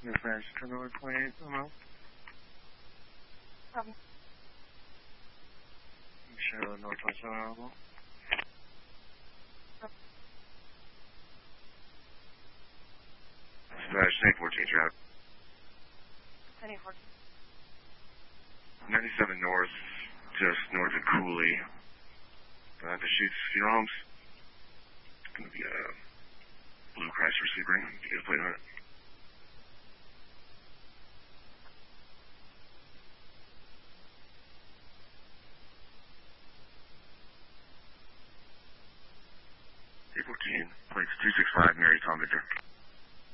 Dispatch, Turnover 28, hello. Charlotte, Northwest available. Dispatch, 1014, traffic. 1014. 97 north, just north of Cooley. The Chutes funeral homes. It's going to be a Blue Chrysler Sebring. You get a plate on it. Plates 265, Mary Tom Victor.